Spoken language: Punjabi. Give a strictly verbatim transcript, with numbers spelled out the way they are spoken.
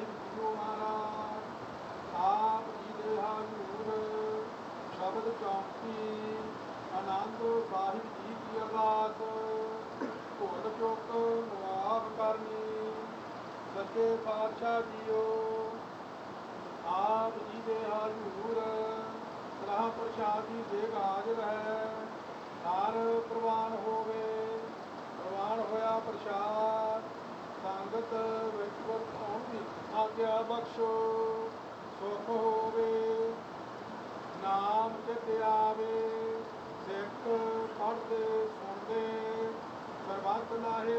ਸਾਹਿਬ ਜੀਓ ਮਹਾਰਾਜ ਆਪ ਜੀ ਦੇ ਹਾਜ਼ੂਰ ਸ਼ਬਦ ਚੌਂਕੀ ਆਨੰਦ ਸਾਹਿਬ ਜੀ ਕੀ ਅਰਦਾਸ ਭੁੱਲ ਚੁੱਕ ਮੁਆਫ ਕਰਨੀ। ਸੱਚੇ ਪਾਤਸ਼ਾਹ ਜੀਓ ਆਪ ਜੀ ਦੇ ਹਾਜ਼ੂਰ ਸਲਾਹ ਪ੍ਰਸ਼ਾਦੀ ਦੇਗ ਹਾਜ਼ਰ ਹੈ। ਹਰ ਪ੍ਰਵਾਨ ਹੋਵੇ ਪ੍ਰਵਾਨ ਹੋਇਆ ਪ੍ਰਸ਼ਾਦ ਸੰਗਤ ਵਿੱਚ ਵਰਤਾਉਣ ਦੀ ਆਗਿਆ ਬਖਸ਼ੋ। ਸੁਖ ਹੋਵੇ ਨਾਮ ਚਿਤ ਆਵੇ ਸਿੱਖ ਪੜ੍ਹਦੇ ਸੁਣਦੇ ਸਰਬੱਤ ਨਾਹੇ